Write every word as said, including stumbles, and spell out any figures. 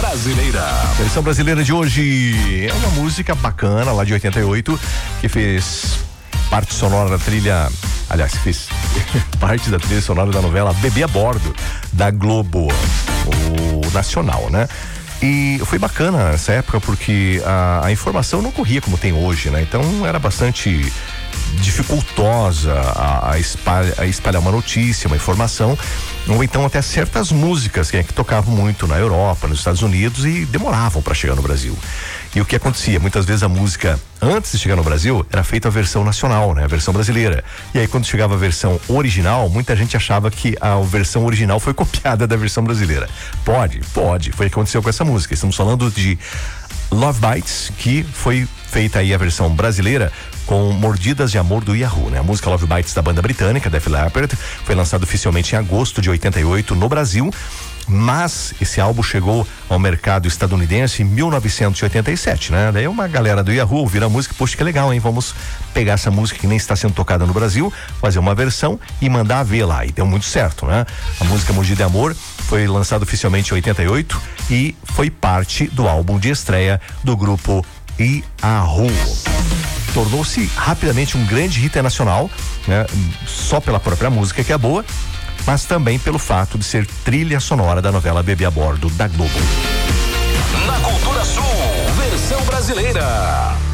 Brasileira. Versão brasileira de hoje é uma música bacana lá de oitenta e oito que fez parte sonora da trilha, aliás, fez parte da trilha sonora da novela Bebê a Bordo da Globo, o Nacional, né? E foi bacana nessa época porque a, a informação não corria como tem hoje, né? Então era bastante dificultosa a, a, espalha, a espalhar uma notícia, uma informação, ou então até certas músicas que, que tocavam muito na Europa, nos Estados Unidos e demoravam para chegar no Brasil. E o que acontecia? Muitas vezes a música, antes de chegar no Brasil, era feita a versão nacional, né? A versão brasileira. E aí quando chegava a versão original, muita gente achava que a versão original foi copiada da versão brasileira. Pode, pode. Foi o que aconteceu com essa música. Estamos falando de Love Bites, que foi feita aí a versão brasileira com Mordidas de Amor do Yahoo, né? A música Love Bites da banda britânica Def Leppard foi lançada oficialmente em agosto de oitenta e oito no Brasil, mas esse álbum chegou ao mercado estadunidense em mil novecentos e oitenta e sete, né? Daí uma galera do Yahoo ouviram a música, poxa, que legal, hein? Vamos pegar essa música que nem está sendo tocada no Brasil, fazer uma versão e mandar ver lá, e deu muito certo, né? A música Mordida de Amor foi lançada oficialmente em oitenta e oito e foi parte do álbum de estreia do grupo Yahoo. Tornou-se rapidamente um grande hit nacional, né? Só pela própria música, que é boa, mas também pelo fato de ser trilha sonora da novela Bebê a Bordo da Globo. Na Cultura Sul, versão brasileira.